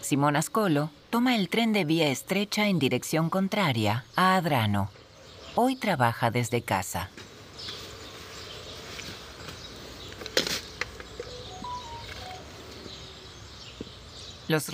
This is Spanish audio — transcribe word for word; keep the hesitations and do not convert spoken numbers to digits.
Simón Ascolo toma el tren de vía estrecha en dirección contraria a Adrano. Hoy trabaja desde casa.